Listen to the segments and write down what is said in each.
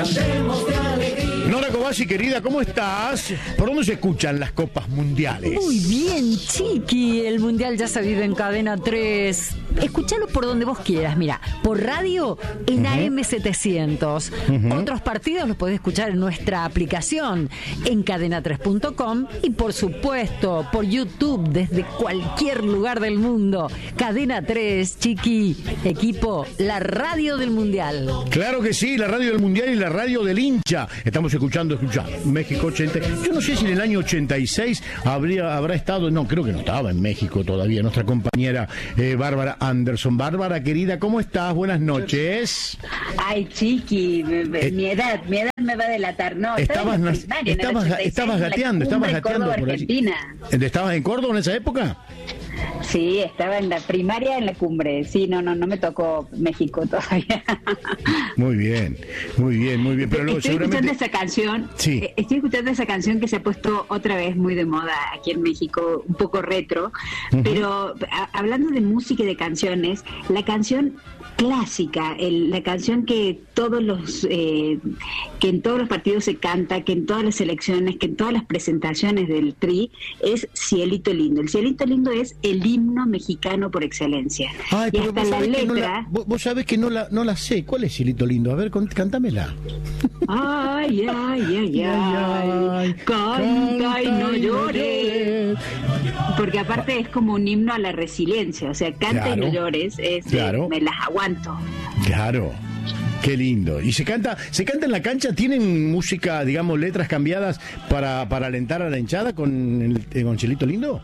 Nora Kobashi, querida, ¿cómo estás? ¿Por dónde se escuchan las copas mundiales? Muy bien, chiqui. El mundial ya se vive en Cadena 3. Escuchalo por donde vos quieras. Mira, por radio en AM700. Otros partidos los podés escuchar en nuestra aplicación en cadena3.com y por supuesto por YouTube desde cualquier lugar del mundo. Cadena 3, chiqui. Equipo, la radio del mundial. Claro que sí, la radio del mundial y la radio del hincha. Estamos escuchando México 80. Yo no sé si en el año 86 habrá estado, no, creo que no estaba en México todavía, nuestra compañera Bárbara Anderson. Bárbara, querida, ¿cómo estás? Buenas noches. Ay, chiqui, mi edad me va a delatar. No, estabas gateando por Argentina. allí. ¿Estabas en Córdoba en esa época? Sí, estaba en la primaria en la cumbre. Sí, no me tocó México todavía. Muy bien. Pero luego, estoy escuchando esa canción. Sí. Estoy escuchando esa canción que se ha puesto otra vez muy de moda aquí en México, un poco retro. Pero hablando de música y de canciones, la canción clásica, la canción que en todos los partidos se canta, que en todas las elecciones, que en todas las presentaciones del Tri, es Cielito Lindo. El Cielito Lindo es el himno mexicano por excelencia. Ay, y hasta la letra... Vos sabés que no la sé. ¿Cuál es Cielito Lindo? A ver, cántamela. Ay, canta y no llores. Porque aparte es como un himno a la resiliencia, o sea, canta y no llores, me las aguanto. Claro. Qué lindo. ¿Y se canta en la cancha? ¿Tienen música, digamos, letras cambiadas para alentar a la hinchada con Cielito Lindo?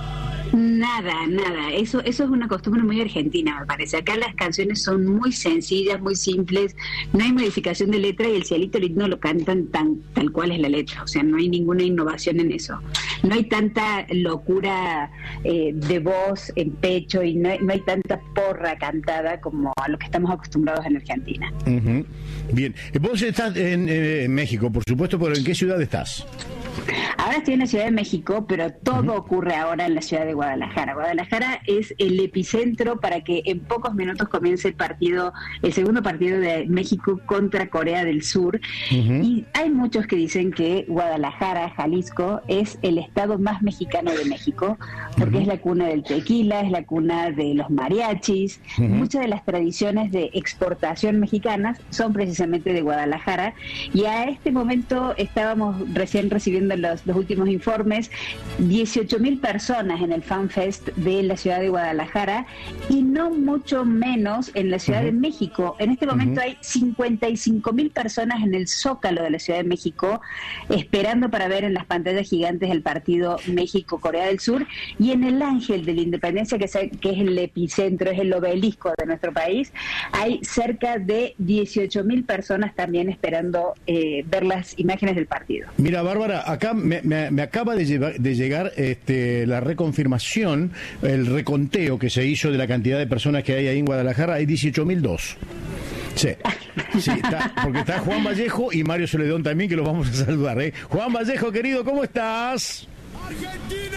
Nada. Eso es una costumbre muy argentina, me parece. Acá las canciones son muy sencillas, muy simples, no hay modificación de letra y el Cielito Lindo lo cantan tal cual es la letra. O sea, no hay ninguna innovación en eso. No hay tanta locura de voz en pecho y no hay tanta porra cantada como a lo que estamos acostumbrados en Argentina. Bien. Vos estás en México, por supuesto, pero ¿en qué ciudad estás? Ahora estoy en la Ciudad de México, pero todo ocurre ahora en la ciudad de Guadalajara. Guadalajara es el epicentro para que en pocos minutos comience el segundo partido de México contra Corea del Sur. Y hay muchos que dicen que Guadalajara, Jalisco, es el estado más mexicano de México, porque es la cuna del tequila, es la cuna de los mariachis. Muchas de las tradiciones de exportación mexicanas son precisamente de Guadalajara. Y a este momento estábamos recién recibiendo los últimos informes, 18,000 personas en el Fan Fest de la ciudad de Guadalajara y no mucho menos en la Ciudad de México. En este momento hay 55,000 personas en el Zócalo de la Ciudad de México esperando para ver en las pantallas gigantes el partido México-Corea del Sur, y en el Ángel de la Independencia, que es el epicentro, es el obelisco de nuestro país, hay cerca de 18,000 personas también esperando ver las imágenes del partido. Mira, Bárbara, acá me acaba de llegar la reconfirmación, el reconteo que se hizo de la cantidad de personas que hay ahí en Guadalajara. Hay 18,002. Sí, porque está Juan Vallejo y Mario Soledón también, que los vamos a saludar. Juan Vallejo, querido, ¿cómo estás? ¡Argentina!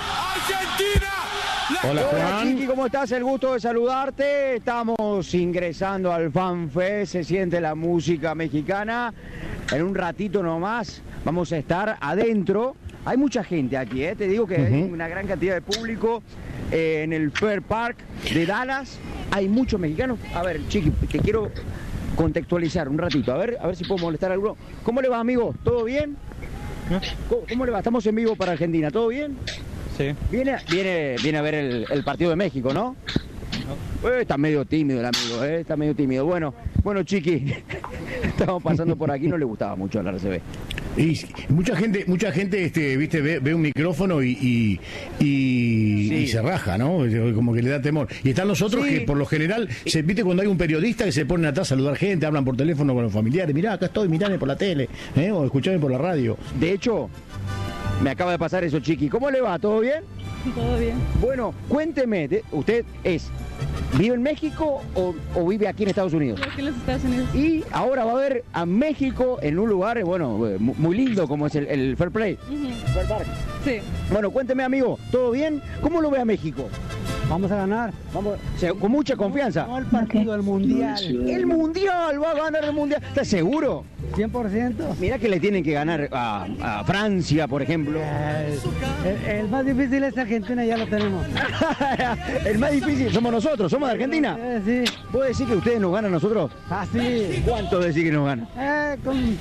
Hola, Juan. Chiqui, ¿cómo estás? El gusto de saludarte. Estamos ingresando al Fan Fest, se siente la música mexicana. En un ratito nomás vamos a estar adentro. Hay mucha gente aquí, te digo que hay una gran cantidad de público en el Fair Park de Dallas. Hay muchos mexicanos. A ver, Chiqui, te quiero contextualizar un ratito, a ver si puedo molestar a alguno. ¿Cómo le va, amigo? ¿Todo bien? ¿Cómo le va? Estamos en vivo para Argentina, ¿todo bien? Sí. Viene a ver el partido de México, ¿no? Está medio tímido el amigo, está medio tímido. Bueno, Chiqui, estamos pasando por aquí, no le gustaba mucho a la RCB. Y mucha gente viste, ve un micrófono y se raja, ¿no? Como que le da temor. Y están los otros que por lo general, viste cuando hay un periodista que se ponen atrás a saludar gente, hablan por teléfono con los familiares, mirá, acá estoy, mirame por la tele, o escuchame por la radio. De hecho, me acaba de pasar eso, Chiqui. ¿Cómo le va? ¿Todo bien? Todo bien. Bueno, cuénteme, ¿usted vive en México o vive aquí en Estados Unidos? Vivo aquí en los Estados Unidos. Y ahora va a ver a México en un lugar, muy lindo como es el Fair Play. Fair Park. Sí. Bueno, cuénteme, amigo, ¿todo bien? ¿Cómo lo ve a México? Vamos a ganar. Vamos, con mucha confianza. No el partido, el mundial. El mundial, va a ganar el mundial. ¿Estás seguro? 100%. Mirá que le tienen que ganar a Francia, por ejemplo. El más difícil es Argentina, ya lo tenemos. El más difícil somos nosotros, somos de Argentina. Sí. ¿Puedo decir que ustedes nos ganan a nosotros? Ah, sí. ¿Cuánto decir que nos ganan? Con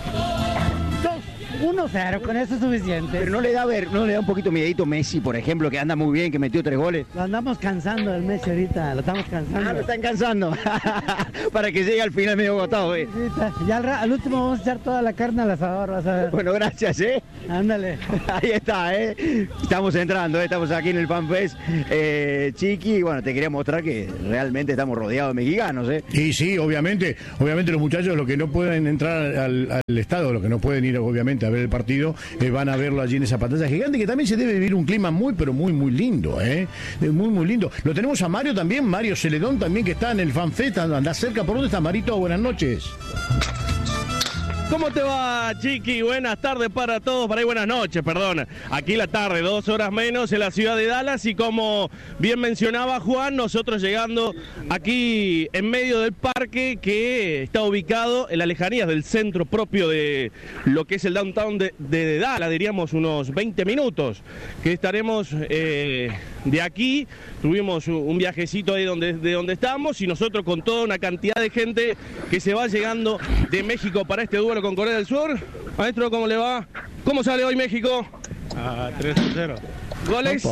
1-0, con eso es suficiente. Pero no le da un poquito miedito Messi, por ejemplo, que anda muy bien, que metió 3 goles. Lo andamos cansando el Messi ahorita, lo estamos cansando. Ah, lo están cansando. Para que llegue al final medio agotado, Sí, ya al último vamos a echar toda la carne al asador, vas a ver. Bueno, gracias, Ándale. Ahí está, Estamos entrando, estamos aquí en el FanFest. Chiqui, bueno, te quería mostrar que realmente estamos rodeados de mexicanos, Y sí, obviamente los muchachos, los que no pueden entrar al estadio, los que no pueden ir, obviamente, a ver el partido, van a verlo allí en esa pantalla gigante, que también se debe vivir un clima muy, pero muy, muy lindo, muy lindo. Lo tenemos a Mario también, Mario Celedón también, que está en el FanFest, anda cerca. ¿Por dónde está, Marito? Buenas noches. ¿Cómo te va, Chiqui? Buenas tardes para todos, para ahí buenas noches, perdón. Aquí la tarde, 2 horas menos en la ciudad de Dallas, y como bien mencionaba Juan, nosotros llegando aquí en medio del parque que está ubicado en las lejanías del centro propio de lo que es el downtown de Dallas, diríamos unos 20 minutos, que estaremos de aquí. Tuvimos un viajecito ahí de donde estamos, y nosotros con toda una cantidad de gente que se va llegando de México para este duelo con Corea del Sur. Maestro, ¿cómo le va? ¿Cómo sale hoy México? 3-0. ¿Goles?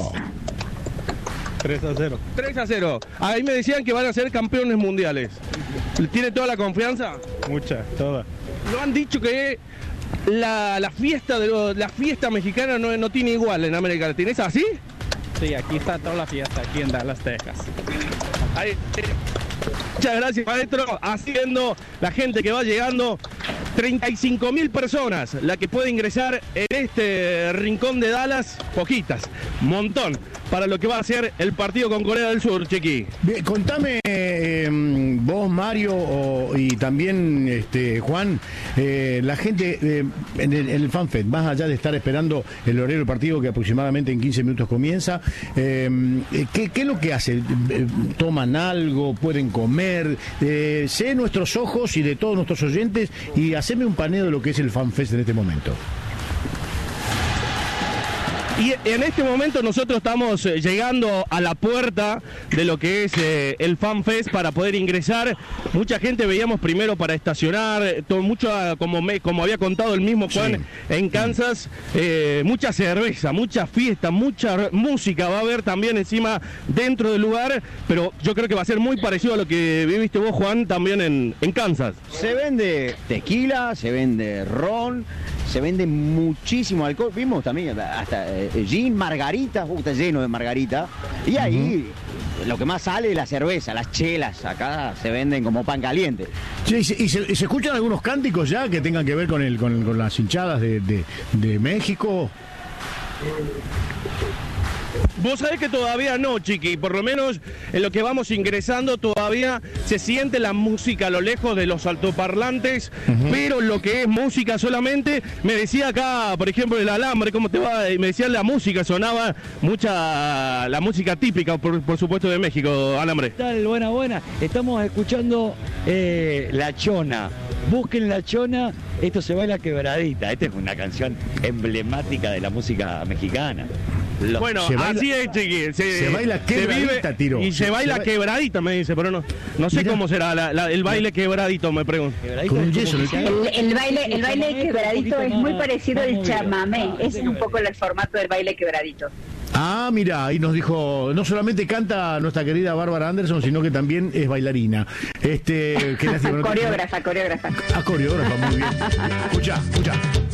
3-0. 3-0. Ahí me decían que van a ser campeones mundiales. ¿Tiene toda la confianza? Mucha, toda. Lo han dicho que la fiesta mexicana no tiene igual en América Latina. ¿Es así? Sí, aquí está toda la fiesta, aquí en Dallas, Texas. Ahí. Muchas gracias, maestro. Haciendo la gente que va llegando, 35.000 personas, la que puede ingresar en este rincón de Dallas, poquitas, montón, para lo que va a ser el partido con Corea del Sur, Chiqui. Bien, contame vos, Mario, y también Juan, la gente en el FanFest, más allá de estar esperando el horario del partido, que aproximadamente en 15 minutos comienza, ¿qué es lo que hacen? ¿Toman algo? ¿Pueden comer? Sé nuestros ojos y de todos nuestros oyentes, y haceme un paneo de lo que es el FanFest en este momento. Y en este momento nosotros estamos llegando a la puerta de lo que es el FanFest para poder ingresar. Mucha gente veíamos primero para estacionar, como había contado el mismo Juan, sí, en Kansas, mucha cerveza, mucha fiesta, mucha música va a haber también encima dentro del lugar, pero yo creo que va a ser muy parecido a lo que viviste vos, Juan, también en Kansas. Se vende tequila, se vende ron, se vende muchísimo alcohol. Vimos también hasta gin, margarita, está lleno de margarita. Y ahí lo que más sale es la cerveza, las chelas. Acá se venden como pan caliente. Sí, y se escuchan algunos cánticos ya que tengan que ver con las hinchadas de México. Vos sabés que todavía no, Chiqui, por lo menos en lo que vamos ingresando todavía se siente la música a lo lejos de los altoparlantes, pero lo que es música solamente, me decía acá, por ejemplo, el alambre, ¿cómo te va? Y me decían la música, sonaba mucha la música típica, por supuesto, de México, alambre. ¿Qué tal? Buena. Estamos escuchando La Chona. Busquen La Chona, esto se baila quebradita. Esta es una canción emblemática de la música mexicana. Bueno, así es, Chiqui. Se baila quebradita, tiro. Y se baila quebradita, me dice, pero no sé cómo será el baile quebradito, me pregunto. El baile quebradito es muy parecido al chamamé. Ese es un poco el formato del baile quebradito. Ah, mira, y nos dijo, no solamente canta nuestra querida Bárbara Anderson, sino que también es bailarina. Coreógrafa. Ah, coreógrafa, muy bien. Escucha.